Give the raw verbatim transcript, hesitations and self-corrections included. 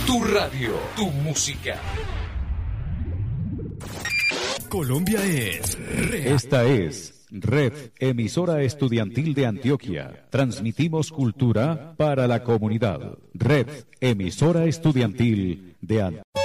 Tu radio, tu música. Colombia es Red. Esta es Red, emisora estudiantil de Antioquia. Transmitimos cultura para la comunidad. Red, emisora estudiantil de Antioquia.